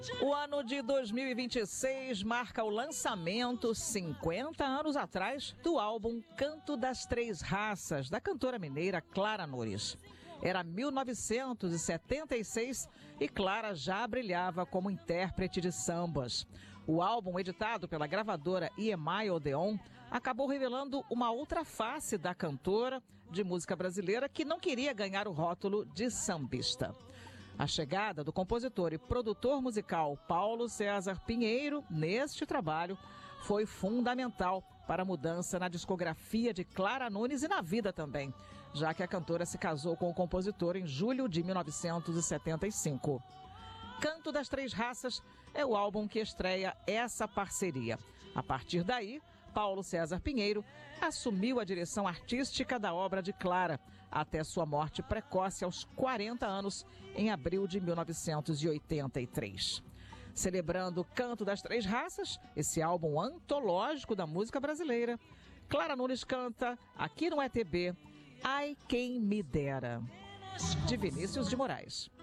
O ano de 2026 marca o lançamento, 50 anos atrás, do álbum Canto das Três Raças, da cantora mineira Clara Nunes. Era 1976 e Clara já brilhava como intérprete de sambas. O álbum, editado pela gravadora EMI Odeon, acabou revelando uma outra face da cantora de música brasileira que não queria ganhar o rótulo de sambista. A chegada do compositor e produtor musical Paulo César Pinheiro neste trabalho foi fundamental para a mudança na discografia de Clara Nunes e na vida também, já que a cantora se casou com o compositor em julho de 1975. Canto das Três Raças é o álbum que estreia essa parceria. A partir daí, Paulo César Pinheiro assumiu a direção artística da obra de Clara, até sua morte precoce aos 40 anos, em abril de 1983. Celebrando Canto das Três Raças, esse álbum antológico da música brasileira, Clara Nunes canta, aqui no ETB, Ai Quem Me Dera, de Vinícius de Moraes.